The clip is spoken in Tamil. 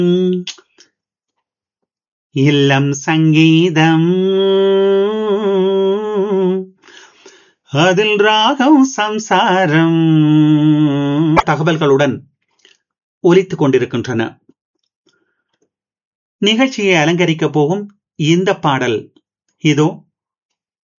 இல்லம் சங்கீதம் அதில் ராகம் சம்சாரம் தகவல்களுடன் ஒலித்துக் கொண்டிருக்கின்றன. நிகழ்ச்சியை அலங்கரிக்கப் போகும் இந்த பாடல் இதோ